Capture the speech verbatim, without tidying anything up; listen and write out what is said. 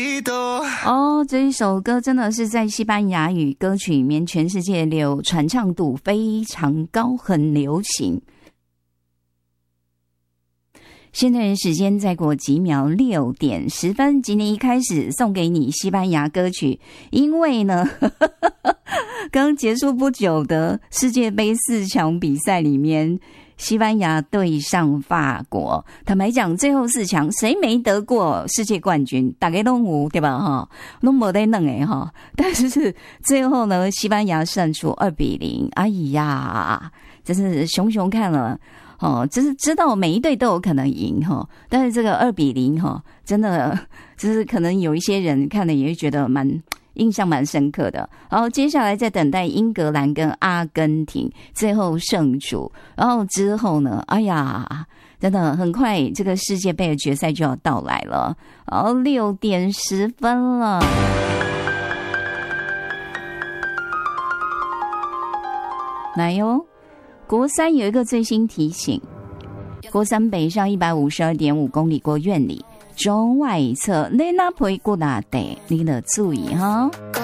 哦，这一首歌真的是在西班牙语歌曲里面全世界流传唱度非常高，很流行。现在时间再过几秒，六点十分。今天一开始送给你西班牙歌曲，因为呢，刚结束不久的世界杯四强比赛里面，西班牙对上法国。坦白讲，最后四强谁没得过世界冠军？大家都有对吧？哈，都没得弄哎哈。但是最后呢，西班牙胜出二比零。哎呀，真是熊熊看了。哦，就是知道每一队都有可能赢哈，但是这个二比零哈，真的就是可能有一些人看了也会觉得蛮印象蛮深刻的。然后接下来在等待英格兰跟阿根廷最后胜出，然后之后呢，哎呀，真的很快这个世界杯的决赛就要到来了。然后六点十分了。来哟。国三有一个最新提醒，国三北上一百五十二点五公里过院里，中外侧你那陪过哪得，你得注意哈。